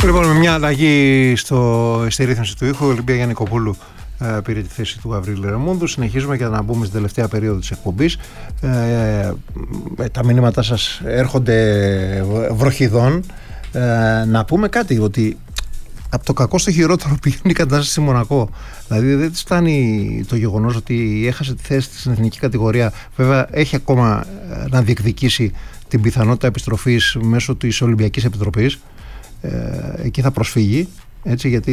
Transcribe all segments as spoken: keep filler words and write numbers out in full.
Λοιπόν, με μια αλλαγή στο, στη ρύθμιση του ήχου, η Ολυμπία Γιαννικοπούλου ε, πήρε τη θέση του Γαβρίλη Ρεμούντου. Συνεχίζουμε για να μπούμε στην τελευταία περίοδο της εκπομπής. Ε, ε, τα μηνύματά σας έρχονται βροχιδών. Ε, να πούμε κάτι, ότι από το κακό στο χειρότερο πηγαίνει η κατάσταση στη Μονακό. Δηλαδή δεν της φτάνει το γεγονός ότι έχασε τη θέση της στην εθνική κατηγορία. Βέβαια έχει ακόμα να διεκδικήσει την πιθανότητα επιστροφής μέσω της Ολυμπιακής Επιτροπής. Ε, εκεί θα προσφύγει, έτσι, γιατί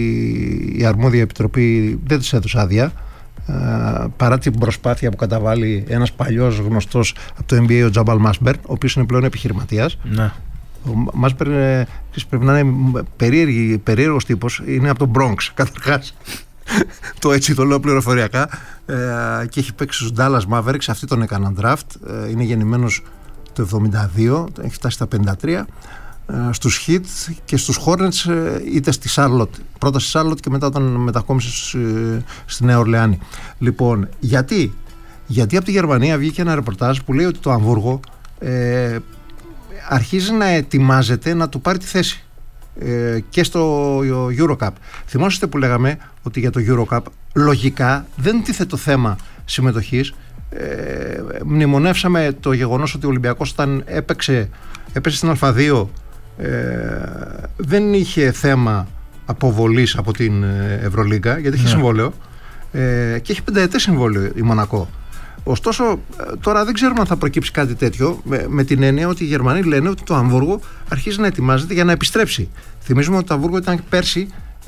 η αρμόδια επιτροπή δεν της έδωσε άδεια, ε, παρά την προσπάθεια που καταβάλει ένας παλιός γνωστός από το N B A, ο Τζάμπαλ Μάσμπερν, ο οποίος είναι πλέον επιχειρηματίας. Ναι. Ο Μάσμπερν ε, πρέπει να είναι περίεργος τύπος, είναι από τον Bronx καταρχάς. Το έτσι το λέω πληροφοριακά, ε, και έχει παίξει στους Dallas Mavericks. Αυτοί τον έκαναν draft, ε, είναι γεννημένος το εβδομήντα δύο, έχει φτάσει στα πενήντα τρία. Στους Heat και στους Hornets, είτε στη Charlotte, πρώτα στη Charlotte και μετά όταν μετακόμισε στη Νέα Ορλεάνη. Λοιπόν, γιατί γιατί από τη Γερμανία βγήκε ένα ρεπορτάζ που λέει ότι το Αμβούργο ε, αρχίζει να ετοιμάζεται να του πάρει τη θέση ε, και στο Eurocup. Θυμόσαστε που λέγαμε ότι για το Eurocup λογικά δεν τίθεται το θέμα συμμετοχής. ε, μνημονεύσαμε το γεγονός ότι ο Ολυμπιακός όταν έπαιξε έπαιξε στην Α δύο, Ε, δεν είχε θέμα αποβολής από την Ευρωλίγκα, γιατί είχε yeah. συμβόλαιο, ε, και έχει πενταετές συμβόλαιο η Μονακό. Ωστόσο τώρα δεν ξέρουμε αν θα προκύψει κάτι τέτοιο, με, με την έννοια ότι οι Γερμανοί λένε ότι το Αμβούργο αρχίζει να ετοιμάζεται για να επιστρέψει. Θυμίζουμε ότι το Αμβούργο ήταν πέρσι ε,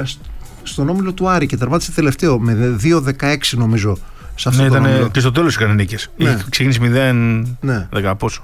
στον όμιλο του Άρη και τερμάτισε τελευταίο με δύο δεκαέξι νομίζω σε αυτό. Ναι, τον όμιλο. Και στο τέλος έκανε νίκες. Ναι. Είχε ξεκινήσει μηδέν δέκα πόσο.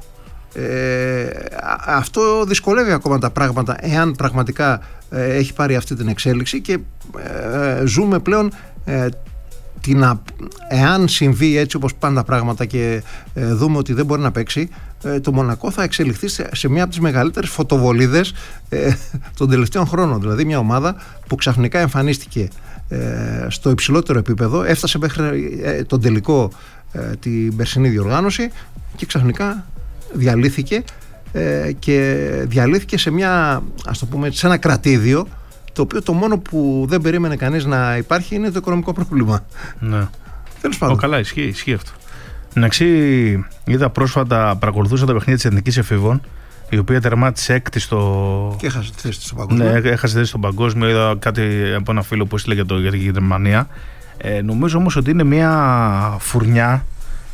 Ε, αυτό δυσκολεύει ακόμα τα πράγματα, εάν πραγματικά ε, έχει πάρει αυτή την εξέλιξη, και ε, ζούμε πλέον ε, την α, εάν συμβεί έτσι όπως πάνε τα πράγματα και ε, δούμε ότι δεν μπορεί να παίξει, ε, το Μονακό θα εξελιχθεί σε, σε μια από τις μεγαλύτερες φωτοβολίδες ε, των τελευταίων χρόνων. Δηλαδή μια ομάδα που ξαφνικά εμφανίστηκε ε, στο υψηλότερο επίπεδο, έφτασε μέχρι ε, τον τελικό ε, την περσινή διοργάνωση και ξαφνικά διαλύθηκε, ε, και διαλύθηκε σε μια, ας το πούμε, σε ένα κρατήδιο, το οποίο το μόνο που δεν περίμενε κανείς να υπάρχει είναι το οικονομικό πρόβλημα. Ναι. Τέλος πάντων. Oh, καλά, ισχύει, ισχύει αυτό. Εντάξει, είδα πρόσφατα, παρακολουθούσα τα παιχνίδια της Εθνικής Εφήβων, η οποία τερμάτισε έκτη στο. Και έχασε τη θέση στο παγκόσμιο. Ναι, έχασε θέση στο παγκόσμιο. Είδα κάτι από ένα φίλο που έστειλε για, το, για την Γερμανία. Ε, νομίζω όμως ότι είναι μια φουρνιά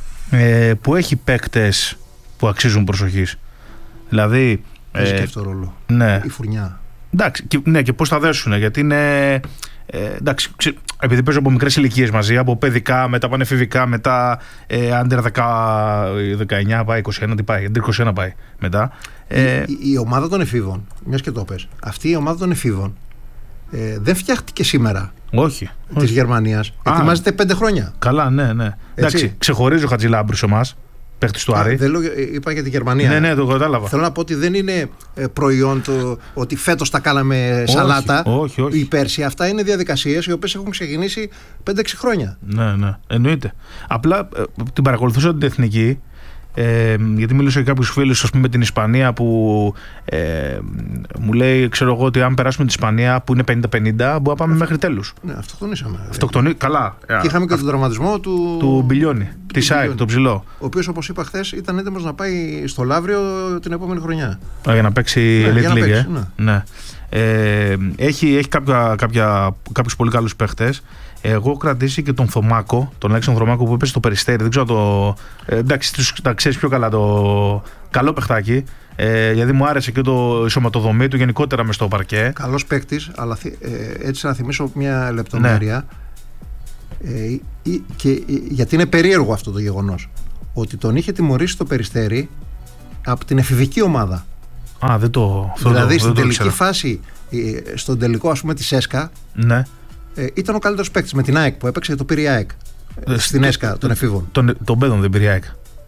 ε, που έχει παίκτες που αξίζουν προσοχής. Δηλαδή. Έχει ε, και αυτό ρόλο. Ναι. Η φουρνιά. Εντάξει, και, ναι, και πώς θα δέσουν, γιατί είναι. Ε, εντάξει, ξε, επειδή παίζω από μικρές ηλικίες μαζί, από παιδικά, μετά πανεφηβικά, μετά ε, άντερ δεκαεννιά πάει, είκοσι ένα, τι πάει, άντερ είκοσι ένα πάει μετά. Ε, η, η, η ομάδα των εφήβων, μιας και το πες, αυτή η ομάδα των εφήβων ε, δεν φτιάχτηκε σήμερα. Όχι. Της Γερμανίας. Ετοιμάζεται πέντε χρόνια. Καλά, ναι, ναι. Εντάξει, ξεχωρίζει ο Χατζηλάμπρους εμάς. Παίχτης του Άρη. Δεν λέω, είπα για τη Γερμανία. Ναι, ναι, το κατάλαβα. Θέλω να πω ότι δεν είναι προϊόν το ότι φέτος τα κάναμε σαλάτα όχι, όχι. ή πέρσι. Αυτά είναι διαδικασίες οι οποίες έχουν ξεκινήσει πέντε έξι χρόνια. Ναι, ναι, εννοείται. Απλά την παρακολουθούσα την εθνική. Ε, γιατί μιλούσα για κάποιους φίλους, ας πούμε, με την Ισπανία που ε, μου λέει, ξέρω εγώ, ότι αν περάσουμε την Ισπανία που είναι πενήντα πενήντα μπορούμε να πάμε μέχρι τέλους. Ναι, αυτοκτονήσαμε. Αυτοκτονή, καλά. Και είχαμε και τον τραυματισμό του, του Μπιλιόνι, τη ΑΕΚ, τον ψηλό. Ο οποίος, όπως είπα χθες, ήταν έτοιμος να πάει στο Λαύριο την επόμενη χρονιά. Α, για να παίξει ναι, Elite League. Ε? Ναι. Ναι. Ε, έχει έχει κάποια, κάποια, κάποιους πολύ καλούς παίχτες. Εγώ κρατήσει και τον Θωμάκο, τον Αλέξανδρο Θωμάκο που έπαιζε στο Περιστέρι. Δεν ξέρω το. Ε, εντάξει, τους, τα ξέρεις πιο καλά το. Καλό παιχτάκι. Ε, γιατί μου άρεσε και το σωματοδομή του γενικότερα μες στο παρκέ. Καλός παίκτης, αλλά ε, έτσι να θυμίσω μια λεπτομέρεια. Ναι. Ε, ε, και, ε, γιατί είναι περίεργο αυτό το γεγονός. Ότι τον είχε τιμωρήσει το Περιστέρι από την εφηβική ομάδα. Α, δεν το. Δηλαδή το, στην δεν τελική το φάση, ε, στον τελικό, ας πούμε, της ΕΣΚΑ. Ναι. Ε, ήταν ο καλύτερος παίκτης με την ΑΕΚ που έπαιξε, το πήρε η ΑΕΚ ε, στην ΕΣΚΑ των εφήβων. Τον, τον Πέδον δεν πήρε η ΑΕΚ.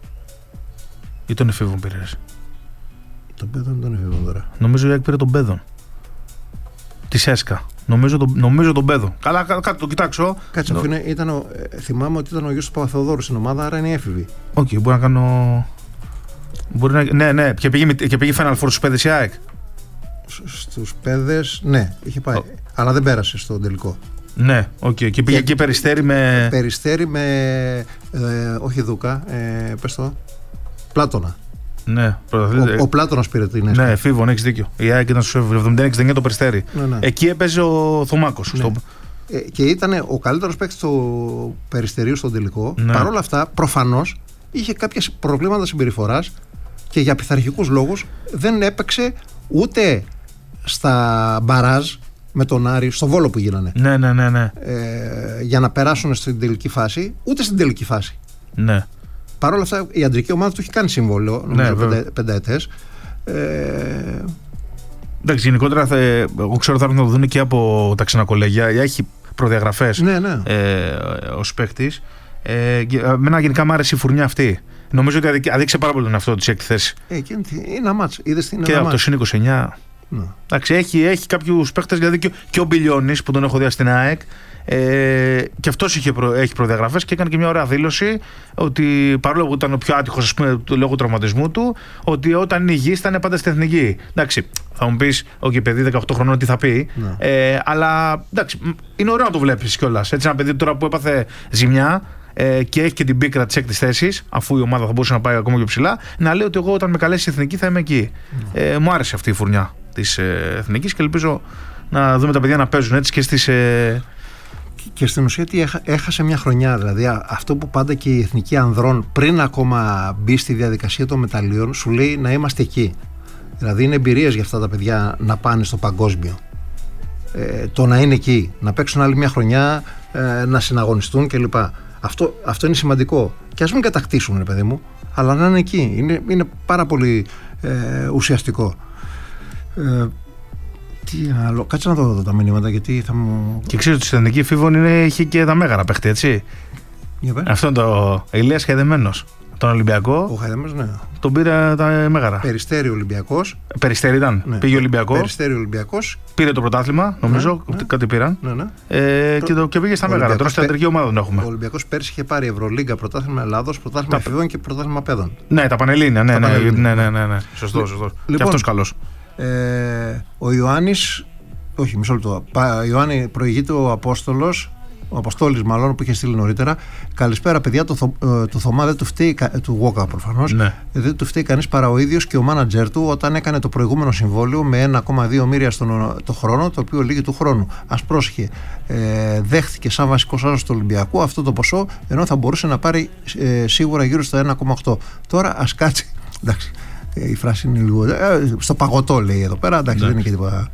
Ή τον εφήβων πήρε. Τον Πέδον ή τον εφήβων τώρα. Νομίζω η ΑΕΚ πήρε τον Πέδον. Τη ΕΣΚΑ. Νομίζω, το, νομίζω τον Πέδον. Καλά, κάτι το κοιτάξω. Κάτσε, αφού είναι, ήταν ο, ε, θυμάμαι ότι ήταν ο γιος του Παπαθεοδόρου στην ομάδα, άρα είναι η έφηβη. Οκ, okay, μπορεί να κάνω. Μπορεί να, ναι, ναι, και πήγε, και πήγε Final Four στους παιδες η ΑΕΚ. Στους Πέδες, ναι, είχε πάει. Oh. Αλλά δεν πέρασε στο τελικό. Ναι, οκ. Okay. Και πήγε και, και Περιστέρι με. Περιστέρι με. Ε, όχι Δούκα, ε, πες το. Πλάτωνα. Ναι, ο, ο Πλάτωνας πήρε την έσπα. Ναι, φίβον, έχεις δίκιο. Η ΑΕΚ ήταν στο εβδομήντα ένα εξήντα εννιά το Περιστέρι. Ναι, ναι. Εκεί έπαιζε ο Θωμάκος. Ναι. Στο... Ε, και ήταν ο καλύτερος παίκτης του Περιστερίου στον τελικό. Ναι. Παρ' όλα αυτά, προφανώς είχε κάποια προβλήματα συμπεριφοράς και για πειθαρχικούς λόγους δεν έπαιξε ούτε στα μπαράζ με τον Άρη, στο Βόλο που γίνανε. Ναι, ναι, ναι, ναι. Ε, για να περάσουν στην τελική φάση, ούτε στην τελική φάση. Ναι. Παρ' όλα αυτά, η αντρική ομάδα του έχει κάνει συμβόλαιο, νομίζω, ναι, πεντα, πενταετές. Ε... Εντάξει, γενικότερα, θα, εγώ ξέρω ότι θα το δουν και από τα ξενακολέγια. Έχει προδιαγραφές, ναι, ναι. ε, ως παίκτης. Ε, εμένα γενικά μου άρεσε η φουρνιά αυτή. Νομίζω ότι αδείξε πάρα πολύ τον εαυτό της έκθεση. Ε, και είναι ένα μάτς. Και από το συν είκοσι εννιά. Ναι. Εντάξει, έχει, έχει κάποιους παίκτες, δηλαδή και, και ο Μπιλιώνης που τον έχω δει στην ΑΕΚ. Ε, και αυτός είχε προ, έχει προδιαγραφές και έκανε και μια ωραία δήλωση ότι παρόλο που ήταν ο πιο άτυχος, ας πούμε, του λόγω τραυματισμού του, ότι όταν είναι υγιής ήταν πάντα στην εθνική. Εντάξει, θα μου πεις, OK, παιδί δεκαοκτώ χρονών, τι θα πει. Ναι. Ε, αλλά εντάξει, είναι ωραίο να το βλέπεις κιόλας. Έτσι, ένα παιδί τώρα που έπαθε ζημιά ε, και έχει και την πίκρα της έκτης θέσης, αφού η ομάδα θα μπορούσε να πάει ακόμα πιο ψηλά, να λέει ότι εγώ όταν με καλέσει η εθνική θα είμαι εκεί. Ναι. Ε, μου άρεσε αυτή η φουρνιά της ε, εθνικής και ελπίζω να δούμε τα παιδιά να παίζουν έτσι και στις. Ε, Και στην ουσία τι έχασε μια χρονιά, δηλαδή αυτό που πάντα και η Εθνική Ανδρών πριν ακόμα μπει στη διαδικασία των μεταλλίων σου λέει να είμαστε εκεί. Δηλαδή είναι εμπειρίες για αυτά τα παιδιά να πάνε στο παγκόσμιο. Ε, το να είναι εκεί, να παίξουν άλλη μια χρονιά, ε, να συναγωνιστούν κλπ. Αυτό, αυτό είναι σημαντικό. Και ας μην κατακτήσουν, ρε παιδί μου, αλλά να είναι εκεί. Είναι, είναι πάρα πολύ ε, ουσιαστικό. Ε, Τι άλλο, κάτσε να δω τα μηνύματα γιατί θα μου. Και ξέρω ότι στην εθνική φίβων είναι, έχει και τα μέγαρα παίχτη, έτσι. Αυτό είναι το Ηλίας Χαϊδεμένος. Τον Ολυμπιακό. Ο Χαϊδεμένος, ναι. Τον πήρε τα μέγαρα. Περιστέρι Ολυμπιακός. Περιστέρι ήταν. Ναι. Πήγε Ολυμπιακό. Περιστέρι Ολυμπιακός. Πήρε το πρωτάθλημα, νομίζω. Ναι, ναι. Κάτι πήραν. Ναι, ναι. Ε, και, το, και πήγε στα μέγαρα. Τώρα στην αντρική ομάδα δεν έχουμε. Ο Ολυμπιακός πέρσι είχε πάρει Ευρωλίγκα, πρωτάθλημα Ελλάδος, πρωτάθλημα εφηβείων και πρωτάθλημα παιδών. Ναι, τα Πανελλήνια. Ναι, ναι, ναι, ναι, ναι, ναι. Σωστό, σωστό. Λοιπόν, και αυτός καλός. Ε, ο Ιωάννης. Όχι, μισό λεπτό. Ιωάννη, προηγείται ο Απόστολος, ο Αποστόλης μάλλον, που είχε στείλει νωρίτερα. Καλησπέρα, παιδιά. Το, το, το Θωμά δεν του φταίει, του Γόκα προφανώς. Ναι. Δεν του φταίει κανείς παρά ο ίδιος και ο μάνατζερ του όταν έκανε το προηγούμενο συμβόλαιο με ένα κόμμα δύο μοίρια στον το χρόνο, το οποίο λύγει του χρόνου. Ας πρόσχε. Ε, δέχθηκε σαν βασικός άσος του Ολυμπιακού αυτό το ποσό, ενώ θα μπορούσε να πάρει ε, σίγουρα γύρω στο ένα κόμμα οκτώ. Τώρα ας κάτσει. Εντάξει, ε, η φράση είναι λίγο. Ε, στο παγωτό λέει εδώ πέρα. Εντάξει, δεν είναι και τίποτα.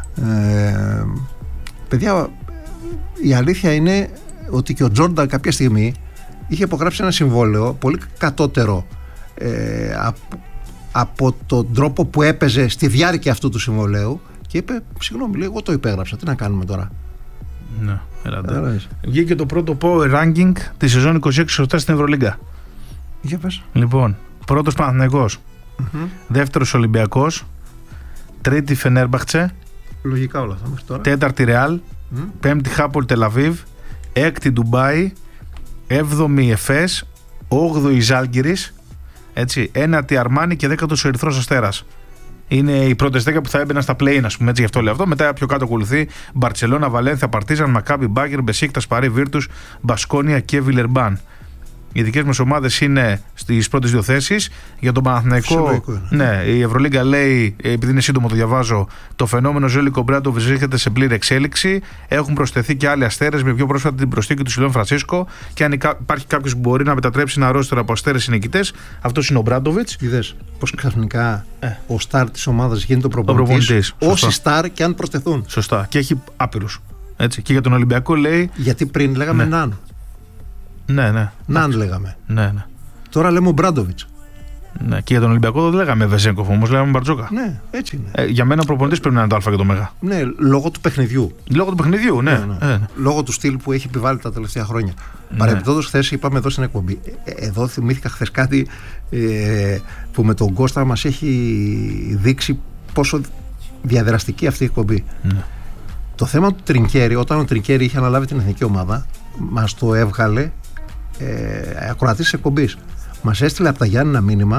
Ε, παιδιά, η αλήθεια είναι ότι και ο Τζόρνταν κάποια στιγμή είχε υπογράψει ένα συμβόλαιο πολύ κατώτερο ε, από, από τον τρόπο που έπαιζε στη διάρκεια αυτού του συμβολέου και είπε, συγγνώμη, λέει, εγώ το υπέγραψα, τι να κάνουμε τώρα. Ναι, έλατε. Βγήκε το πρώτο power ranking τη σεζόν είκοσι έξι είκοσι στην Ευρωλίγκα. Για πες. Λοιπόν, πρώτος Παναθηναϊκός, mm-hmm. δεύτερος Ολυμπιακός, τρίτη Φενέρμπαχτσε, λογικά όλα αυτά μέχρι τώρα. Τέταρτη Ρεάλ, mm. πέμπτη Χάπολ Τελαβίβ, έκτη Ντουμπάι, έβδομη Εφές, όγδοη Ζάλγκιρις, έτσι, ένατη Αρμάνι και δέκατος ο Ερυθρός Αστέρας. Είναι οι πρώτες δέκα που θα έμπαιναν στα play-in, ας πούμε, έτσι, γι' αυτό λέω αυτό. Μετά πιο κάτω ακολουθεί Μπαρτσελώνα, Βαλένθια, Παρτίζαν, Μακάμπι, Μπάγκερ, Μπεσίκτας, Παρί, Βίρτους, Μπασκόνια και Βιλερμπάν. Οι δικές μας ομάδες είναι στις πρώτες δύο θέσεις. Για τον Παναθηναϊκό, ναι, η Ευρωλίγκα λέει, επειδή είναι σύντομο το διαβάζω, το φαινόμενο Ζέλικο Μπράντοβιτς βρίσκεται σε πλήρη εξέλιξη. Έχουν προσθεθεί και άλλοι αστέρες, με πιο πρόσφατα την προσθήκη του Σιλόν Φρανσίσκο. Και αν υπάρχει κάποιος που μπορεί να μετατρέψει ένα ρόστερ από αστέρες νικητές, αυτός είναι ο Μπράντοβιτς. Είδες πως ξαφνικά ε. ο στάρ της ομάδας γίνεται ο προπονητής. Όσοι στάρ και αν προσθεθούν. Σωστά. Και έχει άπειρους. Έτσι. Και για τον Ολυμπιακό λέει. Γιατί πριν λέγαμε ναι. Ναν. Ναι, ναι. Ναν λέγαμε. Ναι, ναι. Τώρα λέμε ο Μπράντοβιτς. Ναι, και για τον Ολυμπιακό δεν λέγαμε Βεζέγκοφ, όμως λέγαμε Μπαρτζόκα. Ναι, έτσι είναι. Ε, για μένα ο προπονητής πρέπει να είναι το Α και το Μέγα. Ναι, λόγω του παιχνιδιού. Λόγω του παιχνιδιού, ναι. ναι, ναι. Ε, ναι. Λόγω του στυλ που έχει επιβάλει τα τελευταία χρόνια. Ναι. Παρεμπιπτόντως, χθες είπαμε εδώ στην εκπομπή. Ε, εδώ θυμήθηκα χθες κάτι ε, που με τον Κώστα μας έχει δείξει πόσο διαδραστική αυτή η εκπομπή. Ναι. Το θέμα του Τρινκέρι, όταν ο Τρινκέρι είχε αναλάβει την εθνική ομάδα, μας το έβγαλε ε, ακροατής της εκπομπής. Μας έστειλε από τα Γιάννη ένα μήνυμα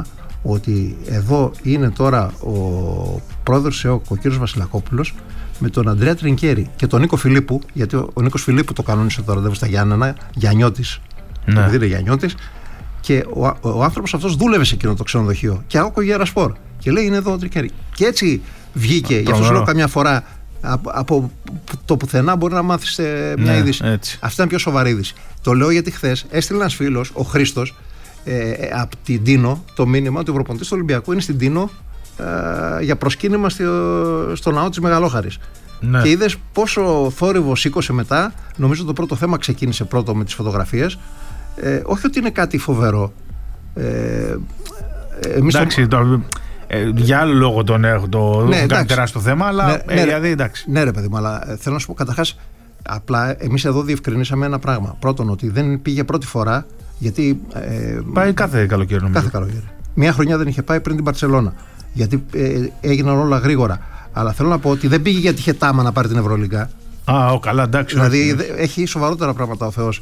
ότι εδώ είναι τώρα ο πρόεδρος της ΕΟΚ, ο κύριος Βασιλακόπουλος, με τον Αντρέα Τρινκέρι και τον Νίκο Φιλίππου, γιατί ο, ο Νίκος Φιλίππου το κανόνισε το ραντεβού στα Γιάννενα, Γιαννιώτης, ναι. επειδή είναι Γιαννιώτης, και ο, ο, ο άνθρωπος αυτός δούλευε σε εκείνο το ξενοδοχείο και άκουγε Γερασπορ και λέει είναι εδώ ο Τρινκέρι. Και έτσι βγήκε, γι' αυτό σου λέω καμιά φορά από, από το πουθενά μπορεί να μάθεις μια ναι, είδηση. Έτσι. Αυτή ήταν πιο σοβαρή είδηση. Το λέω γιατί χθες έστειλε ένας φίλος, ο Χρήστος, ε, από την Τίνο, το μήνυμα του Ευρωπονητή του Ολυμπιακού είναι στην Τίνο ε, για προσκύνημα στο, στο ναό της Μεγαλόχαρης. Ναι. Και είδες πόσο θόρυβο σήκωσε μετά. Νομίζω το πρώτο θέμα ξεκίνησε πρώτο με τις φωτογραφίες. Ε, όχι ότι είναι κάτι φοβερό. Ε, εντάξει, το... το... Ε, για άλλο λόγο τον έχω το ναι, κάνει τεράστιο θέμα, αλλά ναι, ε, ναι, δηλαδή εντάξει. Ναι, ρε παιδί μου, αλλά ε, θέλω να σου πω καταρχάς, απλά εμείς εδώ διευκρινίσαμε ένα πράγμα. Πρώτον, ότι δεν πήγε πρώτη φορά, γιατί. Ε, πάει κάθε καλοκαίρι, νομίζω. Κάθε καλοκαίρι. Μια χρονιά δεν είχε πάει πριν την Μπαρσελόνα. Γιατί ε, έγιναν όλα γρήγορα. Αλλά θέλω να πω ότι δεν πήγε γιατί είχε τάμα να πάρει την Ευρωλίγκα. Α, ο, καλά, εντάξει. Δηλαδή ναι. έχει σοβαρότερα πράγματα ο Θεός.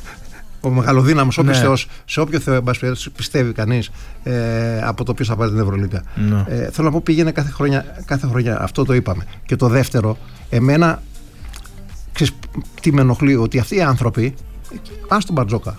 Ο μεγαλοδύναμος, όποιος ναι. Θεός, σε όποιο Θεό πιστεύει κανείς ε, από το ποιος θα πάρει την Ευρωλίγκα. Ναι. Ε, θέλω να πω πήγαινε κάθε χρονιά, κάθε χρονιά. Αυτό το είπαμε. Και το δεύτερο, εμένα ξέρεις τι με ενοχλεί, ότι αυτοί οι άνθρωποι, αν στον Μπαρτζόκα,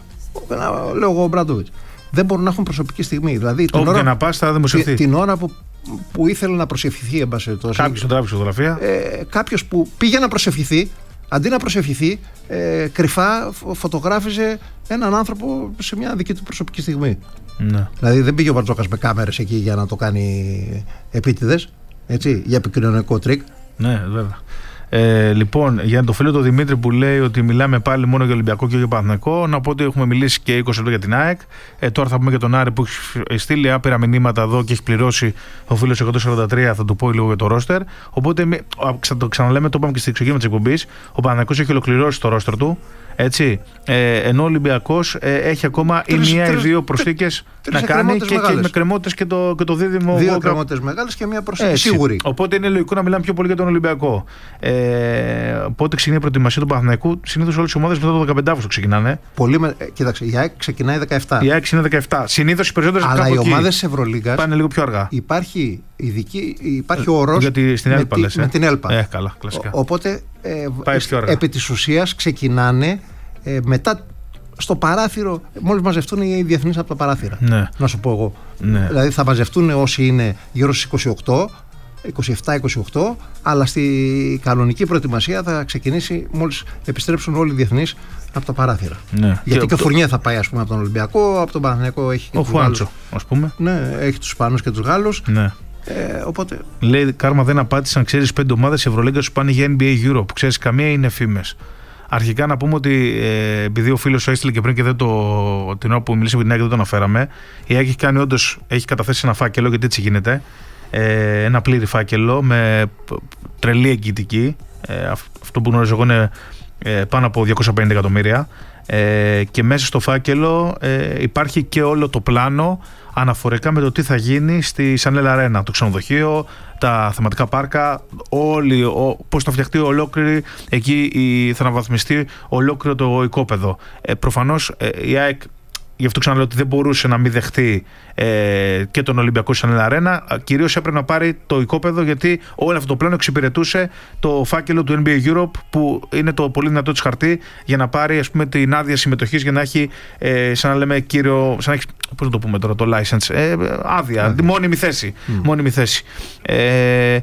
λέω εγώ ο Μπράντοβιτς, δεν μπορούν να έχουν προσωπική στιγμή. Δηλαδή, την Όπου ώρα, και να πας θα δημοσιευθεί. Την ώρα που, που ήθελε να προσευχηθεί, εν πάση περιπτώσει. Κάποιος τον τράβηξε φωτογραφία. Ε, Κάποιος που πήγε να προσευχηθεί, αντί να προσευχηθεί, ε, κρυφά φωτογράφιζε έναν άνθρωπο σε μια δική του προσωπική στιγμή. Ναι. Δηλαδή δεν πήγε ο Μπαρτζόκας με κάμερες εκεί για να το κάνει επίτηδες, έτσι, για επικοινωνιακό τρίκ. Ναι, βέβαια. Ε, λοιπόν, για το φίλο του Δημήτρη που λέει ότι μιλάμε πάλι μόνο για Ολυμπιακό και για Παναθηναϊκό, να πω ότι έχουμε μιλήσει και είκοσι λεπτά για την ΑΕΚ. Ε, τώρα θα πούμε για τον Άρη που έχει στείλει άπειρα μηνύματα εδώ και έχει πληρώσει ο φίλος εκατόν σαράντα τρία. Θα του πω λίγο για το ρόστερ. Οπότε, το ξαναλέμε, το είπαμε και στην εξωγήμα της εκπομπής. Ο Παναθηναϊκός έχει ολοκληρώσει το ρόστερ του. Έτσι, ε, ενώ ο Ολυμπιακός ε, έχει ακόμα τρεις, η μία ή δύο προσθήκες να κάνει και, και με κρεμότητες και το, και το δίδυμο. Δύο κρεμότητες μεγάλες και μία προσθήκη σίγουρη. Οπότε είναι λογικό να μιλάμε πιο πολύ για τον Ολυμπιακό. Ε, πότε ξεκινάει η προετοιμασία του Παναθηναϊκού? Συνήθως όλες οι ομάδες μετά το δεκαπέντε Αυγούστου ξεκινάνε. Πολύ με, ε, κοίταξε, η ΑΕΚ ξεκινάει δεκαεπτά. Η ΑΕΚ είναι δεκαεπτά. Συνήθως οι περισσότερες αλλά οι ομάδες της Ευρωλίγκας πάνε λίγο πιο αργά. Υπάρχει, ειδική, υπάρχει όρος γιατί στην Έλπα, με, λες, ε? με την Έλπα. Ε, καλά, κλασικά. Ο, οπότε ε, επί της ουσίας ξεκινάνε. Ε, μετά στο παράθυρο, μόλις μαζευτούν οι διεθνείς από τα παράθυρα. Ναι. Να σου πω εγώ. Ναι. Δηλαδή θα μαζευτούν όσοι είναι γύρω στις είκοσι οκτώ, είκοσι επτά είκοσι οκτώ, αλλά στη κανονική προετοιμασία θα ξεκινήσει μόλις επιστρέψουν όλοι οι διεθνείς από τα παράθυρα. Ναι. Γιατί και, και ο Φουρνιέ θα πάει, ας πούμε, από τον Ολυμπιακό, από τον Παναθηναϊκό έχει και ο Χουάντσο, ας πούμε. Ναι, έχει τους Ισπανούς και τους Γάλλους. Ναι. Ε, οπότε... Λέει, Κάρμα, δεν απάντησαν, ξέρεις, πέντε ομάδες Ευρωλίγκα σου πάνε για N B A Europe. Ξέρεις, καμία είναι φήμες. Αρχικά να πούμε ότι ε, επειδή ο φίλος έστειλε και πριν και δεν το, την ώρα που μιλήσαμε για την ΑΕΚ δεν το αναφέραμε, η ΑΕΚ έχει κάνει όντως, έχει καταθέσει ένα φάκελο, γιατί έτσι γίνεται, ε, ένα πλήρη φάκελο με τρελή εγκυτική, ε, αυτό που γνωρίζω εγώ είναι ε, πάνω από διακόσια πενήντα εκατομμύρια, ε, και μέσα στο φάκελο ε, υπάρχει και όλο το πλάνο αναφορικά με το τι θα γίνει στη Σανέλ Αρένα, το ξενοδοχείο, τα θεματικά πάρκα, όλοι, ο, πώς θα φτιαχτεί ολόκληρη εκεί, η, θα αναβαθμιστεί ολόκληρο το οικόπεδο. Ε, προφανώς ε, η ΑΕΚ, γι' αυτό ξαναλέω ότι δεν μπορούσε να μην δεχτεί ε, και τον Ολυμπιακό Σανέλ Αρένα, κυρίως έπρεπε να πάρει το οικόπεδο, γιατί όλο αυτό το πλάνο εξυπηρετούσε το φάκελο του N B A Europe, που είναι το πολύ δυνατό της χαρτί για να πάρει, ας πούμε, την άδεια συμμετοχής, για να έχει, ε, σαν να λέμε, κύριο, σαν να έχει, πώς να το πούμε τώρα, το license, ε, άδεια, mm. μόνιμη θέση. Mm. Μόνιμη θέση. Ε, ε,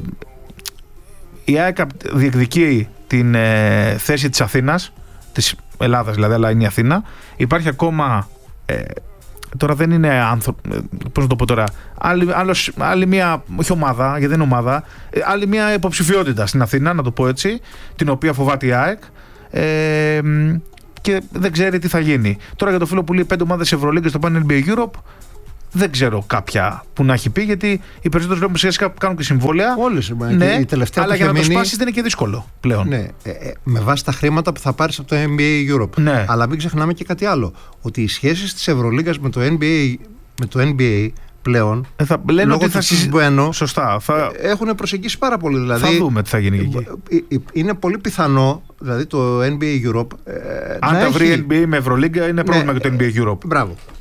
η ΑΕΚ διεκδικεί την ε, θέση της Αθήνας, της Ελλάδας δηλαδή, αλλά είναι η Αθήνα. Υπάρχει ακόμα, ε, τώρα δεν είναι άνθρωπο, πώς να το πω τώρα, άλλη, άλλος, άλλη μια, όχι ομάδα, γιατί δεν είναι ομάδα, άλλη μια υποψηφιότητα στην Αθήνα, να το πω έτσι, την οποία φοβάται η ΑΕΚ, ε, και δεν ξέρει τι θα γίνει. Τώρα για το φίλο που λέει πέντε ομάδες Ευρωλίγκας στο πάνε N B A Europe, δεν ξέρω κάποια που να έχει πει, γιατί οι περισσότεροι βλέπουμε σιγά κάνουν και συμβόλαια. Όλες, ναι, η τελευταία αλλά για να μείνει... το σπάσεις δεν είναι και δύσκολο πλέον. Ναι, ε, ε, με βάση τα χρήματα που θα πάρεις από το N B A Europe. Ναι. Αλλά μην ξεχνάμε και κάτι άλλο. Ότι οι σχέσεις της Ευρωλίγκας με το N B A, με το N B A πλέον, ε, θα, λένε λόγω ότι θα συζητούν, σωστά, θα... έχουν προσεγγίσει πάρα πολύ. Δηλαδή, θα δούμε τι θα γίνει εκεί. Είναι πολύ πιθανό, δηλαδή το N B A Europe. Ε, αν τα έχει... βρει N B A με Ευρωλίγκα, είναι πρόβλημα, ναι, για το N B A Europe. Μπράβο.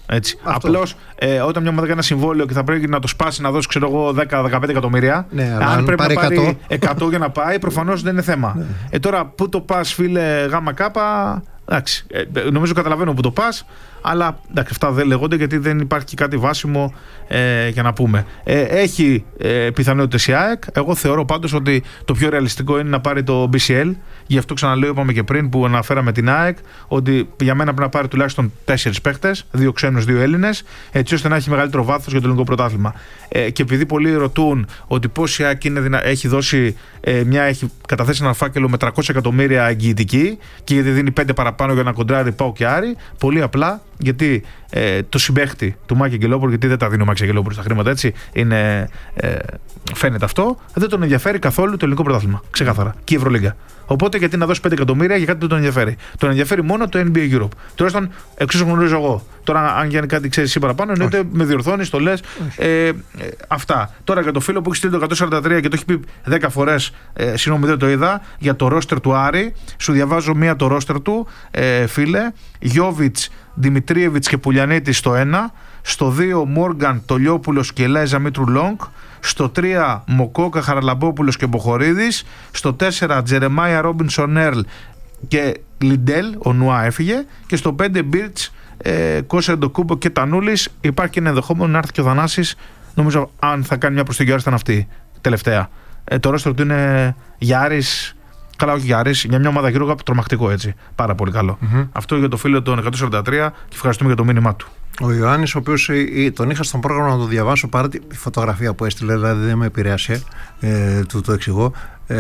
Έτσι. Απλώς ε, όταν μια ομάδα κάνει ένα συμβόλαιο και θα πρέπει να το σπάσει να δώσει ξέρω εγώ δέκα με δεκαπέντε εκατομμύρια, ναι, αν, αν πρέπει να πάρει εκατό για να πάει, προφανώς δεν είναι θέμα. Ναι. Ε, τώρα πού το πας, φίλε γάμα κάπα, εντάξει, ε, νομίζω καταλαβαίνω που το πας, αλλά εντάξει, αυτά δεν λέγονται γιατί δεν υπάρχει και κάτι βάσιμο ε, για να πούμε. Ε, έχει ε, πιθανότητες η ΑΕΚ. Εγώ θεωρώ πάντως ότι το πιο ρεαλιστικό είναι να πάρει το μπι σι ελ. Γι' αυτό ξαναλέω, είπαμε και πριν που αναφέραμε την ΑΕΚ, ότι για μένα πρέπει να πάρει τουλάχιστον τέσσερις παίχτες, δύο ξένους, δύο Έλληνες, έτσι ώστε να έχει μεγαλύτερο βάθος για το ελληνικό πρωτάθλημα. Ε, και επειδή πολλοί ρωτούν ότι πώς η ΑΕΚ είναι δυνα... έχει δώσει ε, μια, έχει καταθέσει ένα φάκελο με τριακόσια εκατομμύρια εγγυητική και γιατί δίνει πέντε παραπάνω για να κοντράρει ΠΑΟΚ και Άρη, πολύ απλά γιατί ε, το συμπαίχτη του Μάκη Αγγελόπουλου, γιατί δεν τα δίνει ο Μάκη Αγγελόπουλου στα χρήματα, έτσι είναι, ε, φαίνεται αυτό, δεν τον ενδιαφέρει καθόλου το ελληνικό πρωτάθλημα. Ξεκάθαρα. Και η Ευρωλίγκα. Οπότε γιατί να δώσει πέντε εκατομμύρια για κάτι που δεν τον ενδιαφέρει. Τον ενδιαφέρει μόνο το εν μπι έι Europe. Τουλάχιστον εξ όσων γνωρίζω εγώ. Τώρα, αν για κάτι ξέρει εσύ παραπάνω, εννοείται με διορθώνει, το λε. Ε, ε, αυτά. Τώρα για το φίλο που έχει στείλει το εκατόν σαράντα τρία και το έχει πει δέκα φορές, ε, συγγνώμη, δεν το είδα, για το ρόστερ του Άρη. Σου διαβάζω μία το ρόστερ του, ε, φίλε. Γιόβιτς, Δημητρίεβιτς και Πουλιανίτης στο ένα. Στο δύο Μόργαν, Τολιόπουλος και Λέζα Μήτρου Λόγκ. Στο τρία Μοκόκα, Χαραλαμπόπουλος και Μποχορίδης. Στο τέσσερα Τζερεμάια Ρόμπινσον Έρλ και Λιντέλ, ο Νουά έφυγε. Και στο πέντε Μπίρτς, ε, Κώστα Ντοκούμπο και Τανούλης. Υπάρχει και ένα ενδεχόμενο να έρθει και ο Θανάσης. Νομίζω αν θα κάνει μια προσθήκη ήταν αυτή τελευταία. Ε, το ρόστρο του είναι Γιάρης. Καλά, όχι Γιάρης, για μια ομάδα γύρω τρομακτικό έτσι. Πάρα πολύ καλό. Mm-hmm. Αυτό για το φίλο των εκατόν σαράντα τρία και ευχαριστούμε για το μήνυμά του. Ο Ιωάννης, ο οποίος τον είχα στον πρόγραμμα να το διαβάσω παρά τη φωτογραφία που έστειλε, δηλαδή δεν με επηρέασε, ε, του το εξηγώ,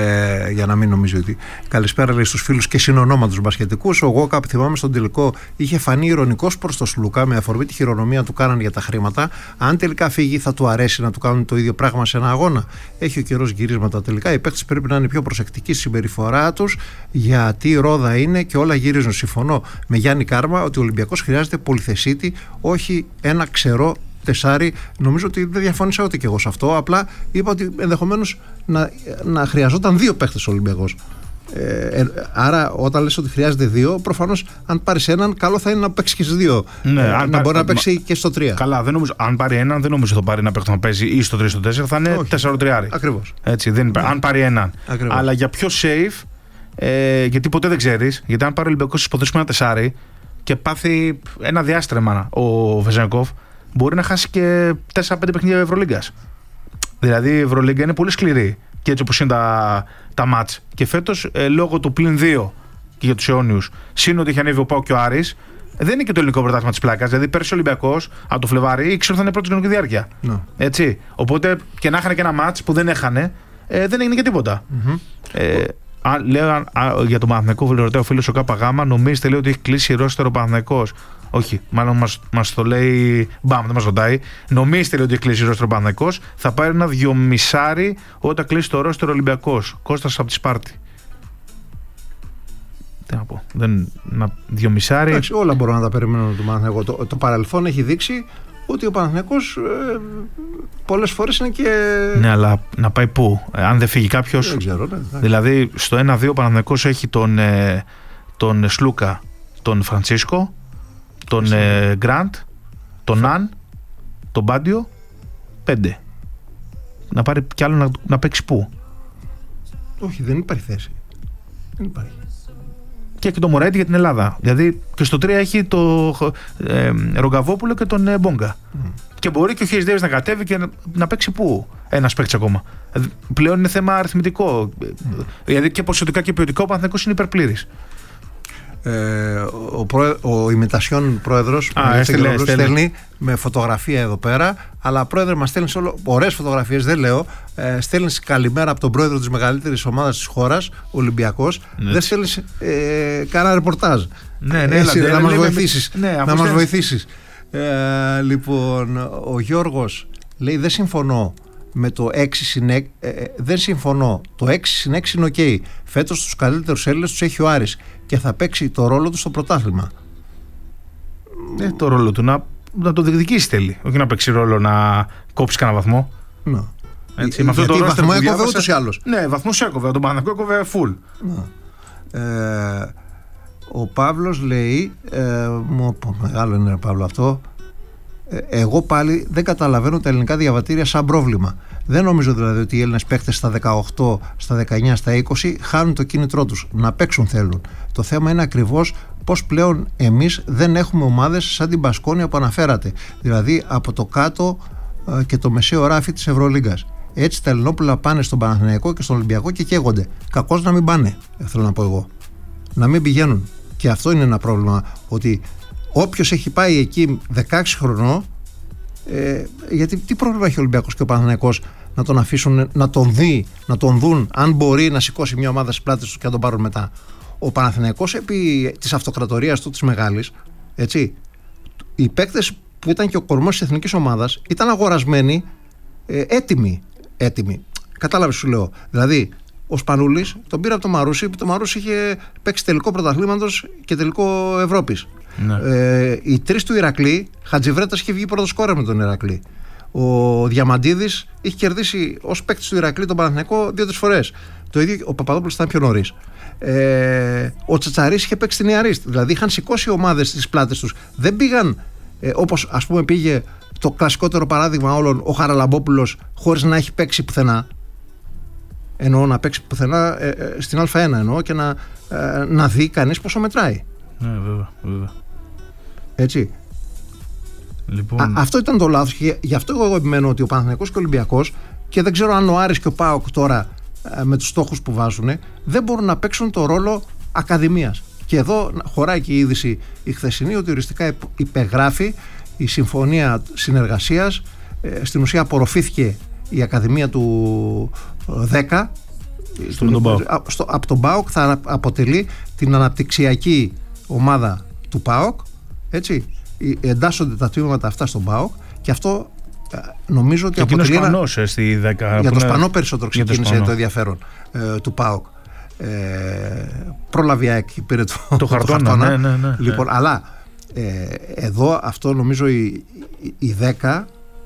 ε, για να μην νομίζει ότι. Καλησπέρα, λέει, στους φίλους και συνονόματους μπασκετικούς. Ο Γόκαπ, θυμάμαι στον τελικό, είχε φανεί ειρωνικός προς το Σλούκα με αφορμή τη χειρονομία του κάναν για τα χρήματα. Αν τελικά φύγει, θα του αρέσει να του κάνουν το ίδιο πράγμα σε ένα αγώνα. Έχει ο καιρός γυρίσματα τελικά. Οι παίκτες πρέπει να είναι πιο προσεκτικοί στη συμπεριφορά τους, γιατί ρόδα είναι και όλα γυρίζουν. Συμφωνώ με Γιάννη Κάρμα ότι ο Ολυμπιακός χρειάζεται πολυθεσίτη, όχι ένα ξερό τεσάρι. Νομίζω ότι δεν διαφώνησα ούτε και εγώ σε αυτό. Απλά είπα ότι ενδεχομένως να, να χρειαζόταν δύο παίχτες ο Ολυμπιακός. Ε, ε, άρα, όταν λες ότι χρειάζεται δύο, προφανώς αν πάρεις έναν, καλό θα είναι να παίξει και στις δύο. Ναι, ε, να πάρει, μπορεί να παίξει μα, και στο τρία. Καλά, δεν νομίζω, αν πάρει έναν, δεν νομίζω ότι θα πάρει ένα παίχτη να παίζει ή στο τρία στο τέσσερα, θα είναι τέσσερα τριάρι. Ακριβώς. Έτσι, δεν, ναι. Αν πάρει έναν. Ακριβώς. Αλλά για πιο safe, ε, γιατί ποτέ δεν ξέρεις, γιατί αν πάρει ο Ολυμπιακός υποθέσουμε ένα τεσάρι και πάθει ένα διάστρεμα ο Βεζένκοφ, μπορεί να χάσει και τέσσερα πέντε παιχνίδια Ευρωλίγκας. Δηλαδή η Ευρωλίγκα είναι πολύ σκληρή και έτσι όπως είναι τα, τα μάτς. Και φέτος ε, λόγω του πλην δύο και για τους αιώνιους, σύν ότι είχε ανέβει ο ΠΑΟΚ και ο Άρης, δεν είναι και το ελληνικό πρωτάθλημα της πλάκας. Δηλαδή πέρσι ο Ολυμπιακός από το Φλεβάρι ήξερε ότι θα είναι πρώτος γενική διάρκεια. No. Έτσι. Οπότε και να είχανε και ένα μάτς που δεν έχανε, ε, δεν έγινε και τίποτα. Mm-hmm. Ε, Α, λέω α, για τον Παναθηναϊκό, ρωτάει ο φίλος ο ΚΓ, νομίζετε λέει ότι έχει κλείσει ρόστερ ο Παναθηναϊκός? Όχι, μάλλον μας, μας το λέει. Μπαμ, δεν μας ρωτάει. Νομίζετε λέει ότι έχει κλείσει ρόστερ ο Παναθηναϊκός? Θα πάρει ένα δυομισάρι όταν κλείσει το ρόστερ ο Ολυμπιακός. Κώστας από τη Σπάρτη. Τι να πω. Δεν, να, δυομισάρι. Εντάξει, όλα μπορώ να τα περιμένω του Παναθηναϊκού. Το, το παρελθόν έχει δείξει ότι ο Παναθηναϊκός ε, πολλές φορές είναι και. Ναι, αλλά να πάει πού? Ε, αν δεν φύγει κάποιος. Δεν ξέρω, ναι, ναι. Δηλαδή στο ένα δύο ο Παναθηναϊκός έχει τον, ε, τον Σλούκα, τον Φραντσίσκο, τον ε, Γκραντ, τον Ναν, τον Μπάντιο. Πέντε. Να πάρει κι άλλο να, να παίξει πού? Όχι, δεν υπάρχει θέση. Δεν υπάρχει. Και έχει τον Μωραήτη για την Ελλάδα. Δηλαδή και στο τρία έχει το ε, Ρογκαβόπουλο και τον ε, Μπόγκα. Mm. Και μπορεί και ο Χιεσδέβης να κατέβει και να, να παίξει πού? Ένας παίκτης ακόμα. Πλέον είναι θέμα αριθμητικό. Mm. Δηλαδή και ποσοτικά και ποιοτικά ο Παναθηναϊκός είναι υπερπλήρης. Ε, ο, προε... ο ημιτασιόν πρόεδρος Α, έστειλε, στέλνει με φωτογραφία εδώ πέρα, αλλά πρόεδρε μας στέλνει όλο... ωραίες φωτογραφίες, δεν λέω, ε, στέλνει καλημέρα από τον πρόεδρο της μεγαλύτερης ομάδας της χώρας, Ολυμπιακός, ναι. Δεν στέλνει ε, κανένα ρεπορτάζ. Ναι, ναι, Εσύ, έλα, να, μας λέμε... βοηθήσεις, ναι, να μας βοηθήσεις. Ε, λοιπόν, ο Γιώργος λέει δεν συμφωνώ με το έξι συν έξι, ε, δεν συμφωνώ. Το έξι συν έξι είναι οκ. Φέτος τους καλύτερους Έλληνες τους έχει ο Άρης και θα παίξει το ρόλο του στο πρωτάθλημα. Ε, το ρόλο του να, να το διεκδικήσει θέλει. Όχι να παίξει ρόλο να κόψει κανένα βαθμό. Ναι. Έτσι, με αυτό γιατί το βαθμό έκοβε ούτως ή άλλως. Ναι, βαθμούς έκοβε. Τον Παναθηναϊκό έκοβε full. Ναι. Ε, ο Παύλος λέει. Ε, μου, πω, μεγάλο είναι Παύλο αυτό. Εγώ πάλι δεν καταλαβαίνω τα ελληνικά διαβατήρια σαν πρόβλημα. Δεν νομίζω δηλαδή ότι οι Έλληνες παίκτες στα δεκαοκτώ, στα δεκαεννιά, στα είκοσι χάνουν το κίνητρό τους. Να παίξουν θέλουν. Το θέμα είναι ακριβώς πως πλέον εμείς δεν έχουμε ομάδες σαν την Μπασκόνια που αναφέρατε. Δηλαδή από το κάτω ε, και το μεσαίο ράφι της Ευρωλίγκας. Έτσι τα Ελληνόπουλα πάνε στον Παναθηναϊκό και στον Ολυμπιακό και καίγονται. Κακώς να μην πάνε, θέλω να πω εγώ. Να μην πηγαίνουν. Και αυτό είναι ένα πρόβλημα. Ότι όποιος έχει πάει εκεί δεκαέξι χρονών, ε, γιατί τι πρόβλημα έχει ο Ολυμπιακός και ο Παναθηναϊκός να τον αφήσουν, να τον δει, να τον δουν, αν μπορεί να σηκώσει μια ομάδα στις πλάτες του και να τον πάρουν μετά. Ο Παναθηναϊκός επί της αυτοκρατορίας του της μεγάλης, έτσι, οι παίκτες που ήταν και ο κορμός της εθνικής ομάδας ήταν αγορασμένοι, ε, έτοιμοι, έτοιμοι. Κατάλαβες σου λέω. Δηλαδή, ο Σπανούλης τον πήρε από το Μαρούσι, που το Μαρούσι είχε παίξει τελικό πρωταθλήματος και τελικό Ευρώπης. Ναι. Ε, οι τρεις του Ηρακλή, Χατζιβρέτας είχε βγει πρώτο σκόρερ με τον Ηρακλή. Ο Διαμαντίδης είχε κερδίσει ως παίκτης του Ηρακλή τον Παναθηναϊκό δύο-τρεις φορές. Το ίδιο ο Παπαδόπουλος ήταν πιο νωρίς. Ε, ο Τσατσαρής είχε παίξει στην Ιαρίστ. Δηλαδή είχαν σηκώσει ομάδες στις πλάτες τους. Δεν πήγαν ε, όπως ας πούμε πήγε το κλασικότερο παράδειγμα όλων ο Χαραλαμπόπουλος χωρίς να έχει παίξει πουθενά. Εννοώ να παίξει πουθενά ε, ε, στην Α1 εννοώ και να, ε, να δει κανείς πόσο μετράει. Ναι, βέβαια, βέβαια. Έτσι. Λοιπόν... Α, αυτό ήταν το λάθος και γι' αυτό εγώ επιμένω ότι ο Παναθηναϊκός και ο Ολυμπιακός, και δεν ξέρω αν ο Άρης και ο ΠΑΟΚ τώρα ε, με τους στόχους που βάζουν, δεν μπορούν να παίξουν το ρόλο ακαδημίας. Και εδώ χωράει και η είδηση η χθεσινή ότι οριστικά υπεγράφει η συμφωνία συνεργασίας. Ε, στην ουσία απορροφήθηκε η Ακαδημία του δέκα στο, από τον ΠΑΟΚ, θα αποτελεί την αναπτυξιακή ομάδα του ΠΑΟΚ, έτσι. Εντάσσονται τα τμήματα αυτά στον ΠΑΟΚ και αυτό νομίζω ότι και αποτελεί ένα... στη δέκα, για το Σπανό περισσότερο ξεκίνησε το, το ενδιαφέρον ε, του ΠΑΟΚ. Ε, πρόλαβε και πήρε το, το, το χαρτόνα, ναι, ναι, ναι, λοιπόν, ναι. Αλλά ε, εδώ αυτό νομίζω η, η, η δέκα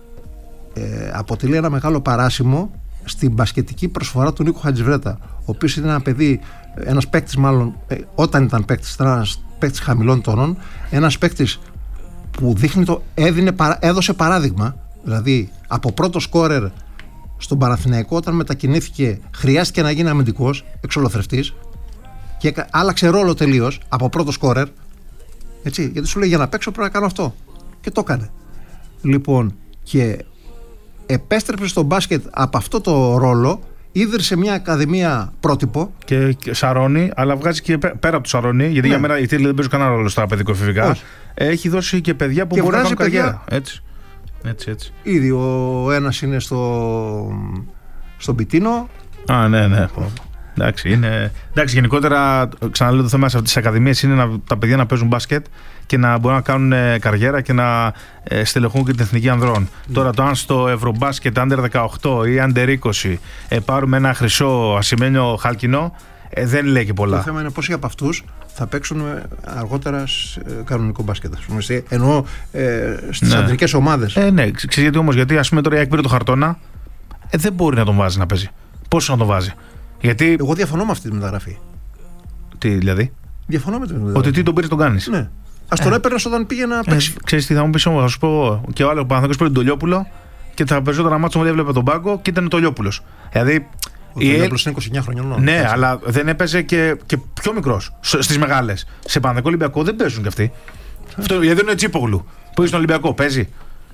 ε, αποτελεί ένα μεγάλο παράσημο στην μπασκετική προσφορά του Νίκου Χατζιβρέτα, ο οποίος είναι ένα παιδί, ένας παίκτης μάλλον ε, όταν ήταν παίκτης, ήταν ένας παίκτης χαμηλών τόνων, ένας παίκτης που δείχνει το, έδινε, έδωσε παράδειγμα, δηλαδή από πρώτο σκόρερ στον Παναθηναϊκό όταν μετακινήθηκε χρειάστηκε να γίνει αμυντικός, εξολοθρευτής και άλλαξε ρόλο τελείως από πρώτο σκόρερ, έτσι, γιατί σου λέει για να παίξω πρέπει να κάνω αυτό και το έκανε. Λοιπόν, και επέστρεψε στο μπάσκετ από αυτό το ρόλο, ίδρυσε μια ακαδημία πρότυπο. Και, και σαρώνει, αλλά βγάζει και πέρα από το σαρώνει, γιατί ναι. Για μένα οι τίτλοι δεν παίζουν κανένα ρόλο στα παιδικοεφηβικά. Έχει δώσει και παιδιά που και μπορεί να κάνουν καριέρα. Έτσι. Έτσι, έτσι. Ήδη ο ένας είναι στο, στον Πιτίνο. Α, ναι, ναι. Εντάξει, είναι... Εντάξει, γενικότερα, ξαναλέω, το θέμα σε αυτές τις ακαδημίες είναι να, τα παιδιά να παίζουν μπάσκετ και να μπορούν να κάνουν ε, καριέρα και να ε, στελεχούν και την εθνική ανδρών. Mm. Τώρα, το αν στο Ευρωμπάσκετ άντερ δεκαοκτώ ή άντερ είκοσι ε, πάρουμε ένα χρυσό ασημένιο χάλκινο, ε, δεν λέει και πολλά. Το θέμα είναι πόσοι από αυτούς θα παίξουν αργότερα σε κανονικό μπάσκετ. Εννοώ ε, στις ναι. αντρικές ομάδες. Ε, ναι, ξέρεις γιατί όμως, γιατί ας πούμε τώρα η Άκη πήρε το χαρτόνα, ε, δεν μπορεί να τον βάζει να παίζει. Πόσο να τον βάζει. Γιατί... Εγώ διαφωνώ με αυτή τη μεταγραφή. Τι δηλαδή? Διαφωνώ με τη μεταγραφή. Ότι τι τον πήρε τον κάνεις. Ναι. Ας τον ε. έπαιρνε όταν πήγε να παίξει. Ε, ξέρεις τι θα μου πεις όμως, θα σου πω. Και ο άλλος Παναθηναϊκός πήρε τον Τολιόπουλο και τα περισσότερα μάτια μου έβλεπε τον πάγκο και ήταν ο Τολιόπουλος. Δηλαδή. Ο Τολιόπουλος είναι είκοσι εννιά χρονιών. Ναι, έτσι. Αλλά δεν έπαιζε και, και πιο μικρός στις μεγάλες. Σε Παναθηναϊκό Ολυμπιακό δεν παίζουν κι αυτοί. Αυτό, γιατί είναι Τσίπογλου που είναι στον Ολυμπιακό, παίζει.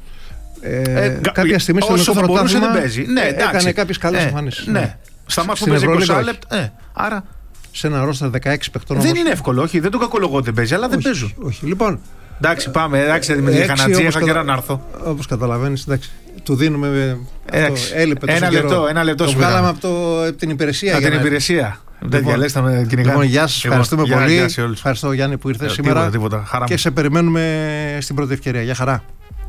Ε, ε, κάποια στιγμή στο ελληνικό πρωτάθλημα δεν παίζει. Ναι, έκανε κάποιες καλές εμφανίσεις. Ναι. Στα μάτια που παίζει είκοσι λεπτά. Ε, άρα. Σε ένα ρόστερ δεκαέξι παιχτών. Δεν όμως είναι εύκολο, όχι. Δεν το κακολογώ ότι δεν παίζει, αλλά όχι, δεν παίζουν. Όχι. Λοιπόν. Εντάξει, πάμε. Εντάξει, με τη Χανατζή, είχα καιρό να έρθω. Όπως καταλαβαίνεις, εντάξει. Του δίνουμε. Έλειπε ένα λεπτό, ένα λεπτό σου βγάλαμε από την υπηρεσία. Από την υπηρεσία. Δεν διαλέξαμε κυνηγά. Λοιπόν, γεια σας, ευχαριστούμε πολύ. Ευχαριστώ Γιάννη που ήρθες σήμερα. Και σε περιμένουμε στην πρώτη ευκαιρία. Γεια χαρά.